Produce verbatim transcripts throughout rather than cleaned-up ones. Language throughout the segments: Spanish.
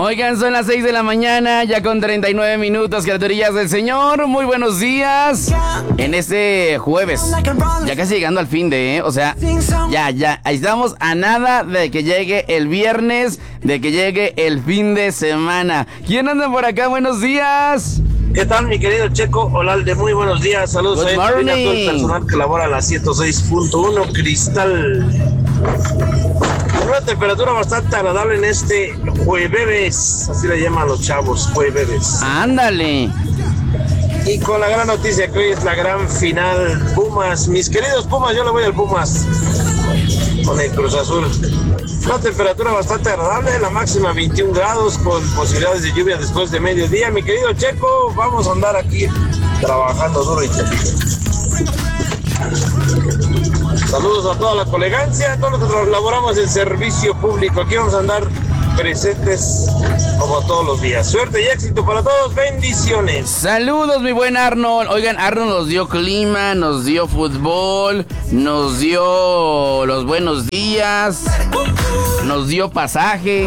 Oigan, son las seis de la mañana, ya con treinta y nueve minutos, criaturillas del Señor. Muy buenos días. En este jueves, ya casi llegando al fin de, ¿eh? O sea, ya, ya, estamos a nada de que llegue el viernes, de que llegue el fin de semana. ¿Quién anda por acá? Buenos días. ¿Qué tal, mi querido Checo Olalde? Muy buenos días, saludos a todo el personal que labora a la ciento seis punto uno Cristal. Una temperatura bastante agradable en este jueves, así le llaman los chavos, jueves. Ándale. Y con la gran noticia que hoy es la gran final, Pumas, mis queridos Pumas, yo le voy al Pumas con el Cruz Azul. Una temperatura bastante agradable, la máxima veintiún grados con posibilidades de lluvia después de mediodía. Mi querido Checo, vamos a andar aquí trabajando duro y chapito. Saludos a toda la colegancia, a todos los que laboramos en servicio público. Aquí vamos a andar presentes como todos los días. Suerte y éxito para todos, bendiciones. Saludos, mi buen Arnold. Oigan, Arnold nos dio clima, nos dio fútbol, nos dio los buenos días, nos dio pasaje.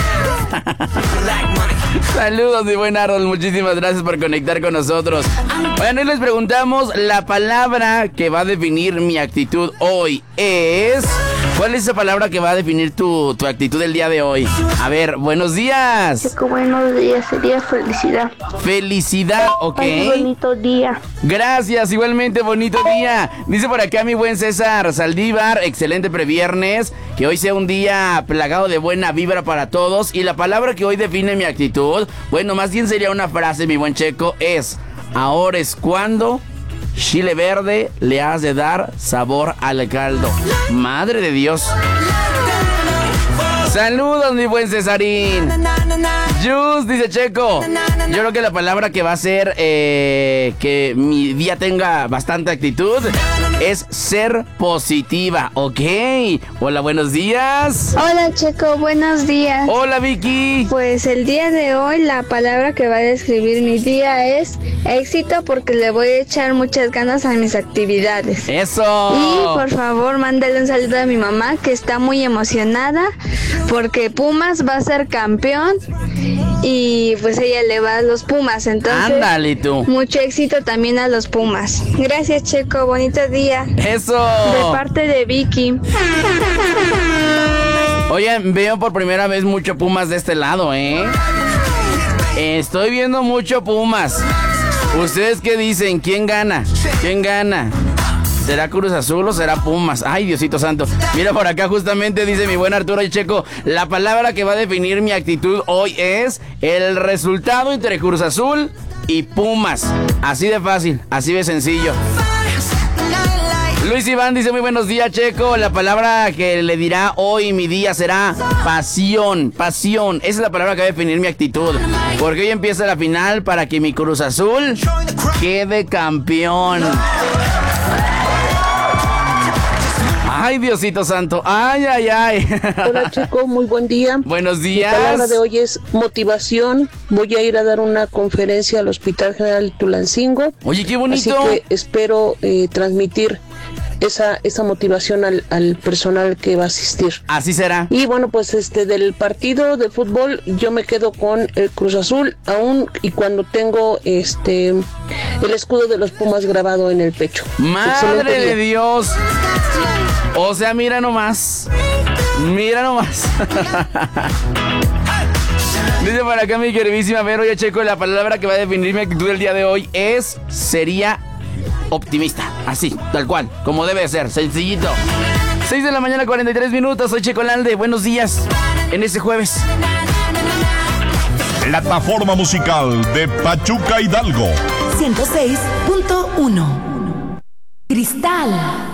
Saludos, mi buen Arnold, muchísimas gracias por conectar con nosotros. Bueno, hoy les preguntamos, la palabra que va a definir mi actitud hoy es... ¿Cuál es esa palabra que va a definir tu, tu actitud el día de hoy? A ver, buenos días. Checo, buenos días, sería felicidad. Felicidad, ok. Ay, bonito día. Gracias, igualmente bonito día. Dice por acá mi buen César Saldívar, excelente previernes, que hoy sea un día plagado de buena vibra para todos. Y la palabra que hoy define mi actitud, bueno, más bien sería una frase, mi buen Checo, es: ahora es cuando chile verde le has de dar sabor al caldo. Madre de Dios. Saludos, mi buen Cesarín. Jus, dice Checo, yo creo que la palabra que va a hacer eh, que mi día tenga bastante actitud es ser positiva, ¿ok? Hola, buenos días. Hola, Checo, buenos días. Hola, Vicky. Pues el día de hoy la palabra que va a describir mi día es éxito, porque le voy a echar muchas ganas a mis actividades. Eso. Y por favor, mándale un saludo a mi mamá, que está muy emocionada porque Pumas va a ser campeón y pues ella le va a los Pumas, entonces ándale tú. Mucho éxito también a los Pumas. Gracias, Checo, bonito día. Eso. De parte de Vicky. Oye, veo por primera vez mucho Pumas de este lado, ¿eh? Estoy viendo mucho Pumas. ¿Ustedes qué dicen? ¿Quién gana? ¿Quién gana? ¿Será Cruz Azul o será Pumas? Ay, Diosito santo. Mira, por acá justamente dice mi buen Arturo y Checo, la palabra que va a definir mi actitud hoy es el resultado entre Cruz Azul y Pumas. Así de fácil, así de sencillo. Luis Iván dice muy buenos días, Checo. La palabra que le dirá hoy mi día será pasión, pasión. Esa es la palabra que va a definir mi actitud, porque hoy empieza la final para que mi Cruz Azul quede campeón. Ay, Diosito santo, ay, ay, ay. Hola, Checo, muy buen día. Buenos días. La palabra de hoy es motivación. Voy a ir a dar una conferencia al Hospital General Tulancingo. Oye, qué bonito. Así que espero eh, transmitir esa esa motivación al, al personal que va a asistir. Así será. Y bueno, pues este del partido de fútbol yo me quedo con el Cruz Azul, aún y cuando tengo este el escudo de los Pumas grabado en el pecho. Madre de Dios. O sea, mira nomás. Mira nomás. Dice por acá mi queridísima Vero, ya Checo, la palabra que va a definir mi actitud el día de hoy es, sería optimista. Así, tal cual, como debe ser, sencillito. seis de la mañana, cuarenta y tres minutos, soy Checo Olalde, buenos días en este jueves. Plataforma musical de Pachuca Hidalgo. ciento seis punto uno Cristal.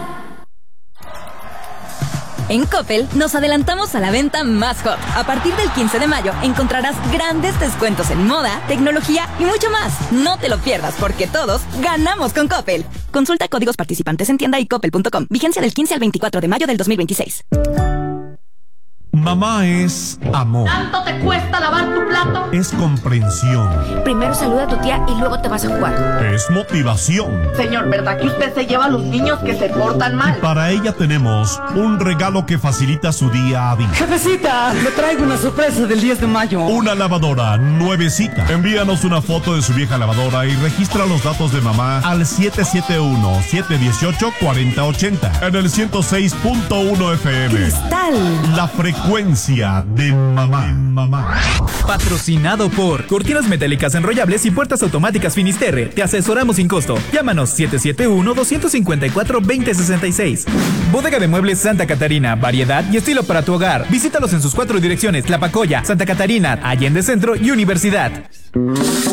En Coppel nos adelantamos a la venta más hot. A partir del quince de mayo encontrarás grandes descuentos en moda, tecnología y mucho más. No te lo pierdas, porque todos ganamos con Coppel. Consulta códigos participantes en tienda y coppel punto com. Vigencia del quince al veinticuatro de mayo del dos mil veintiséis. Mamá es amor. ¿Tanto te cuesta lavar tu plato? Es comprensión. Primero saluda a tu tía y luego te vas a jugar. Es motivación. Señor, ¿verdad que usted se lleva a los niños que se portan mal? Para ella tenemos un regalo que facilita su día a día. Jefecita, le traigo una sorpresa del diez de mayo. Una lavadora nuevecita. Envíanos una foto de su vieja lavadora y registra los datos de mamá al siete siete uno, siete uno ocho, cuatro cero ocho cero en el ciento seis punto uno F M. Cristal. La frecuencia de mamá. Mamá. Patrocinado por Cortinas Metálicas Enrollables y Puertas Automáticas Finisterre. Te asesoramos sin costo. Llámanos siete siete uno, dos cinco cuatro, dos cero seis seis. Bodega de Muebles Santa Catarina. Variedad y estilo para tu hogar. Visítalos en sus cuatro direcciones: Tlapacoya, Santa Catarina, Allende Centro y Universidad.